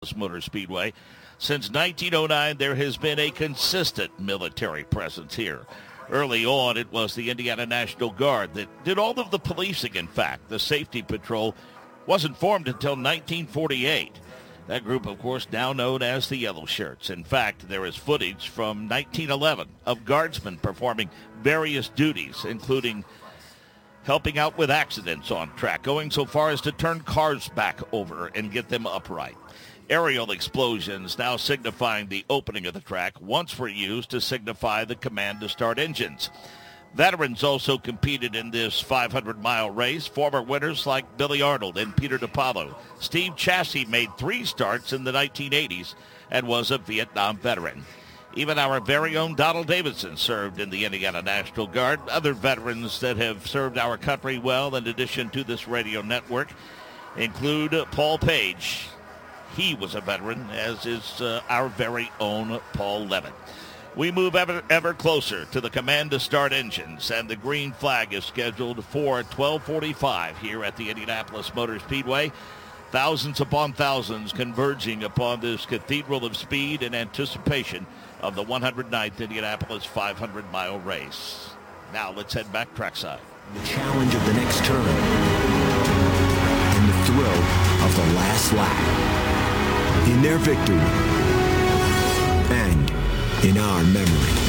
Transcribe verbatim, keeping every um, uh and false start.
Motor Speedway. Since nineteen oh nine, there has been a consistent military presence here. Early on, it was the Indiana National Guard that did all of the policing, in fact. The safety patrol wasn't formed until nineteen forty-eight. That group, of course, now known as the Yellow Shirts. In fact, there is footage from nineteen eleven of guardsmen performing various duties, including helping out with accidents on track, going so far as to turn cars back over and get them upright. Aerial explosions, now signifying the opening of the track, once were used to signify the command to start engines. Veterans also competed in this five hundred mile race. Former winners like Billy Arnold and Peter DePaulo. Steve Chassie made three starts in the nineteen eighties and was a Vietnam veteran. Even our very own Donald Davidson served in the Indiana National Guard. Other veterans that have served our country well, in addition to this radio network, include Paul Page. He was a veteran, as is uh, our very own Paul Levitt. We move ever, ever closer to the command to start engines, and the green flag is scheduled for twelve forty-five here at the Indianapolis Motor Speedway. Thousands upon thousands converging upon this cathedral of speed in anticipation of the one hundred ninth Indianapolis five hundred mile race. Now let's head back trackside. The challenge of the next turn and the thrill of the last lap. In their victory and in our memory.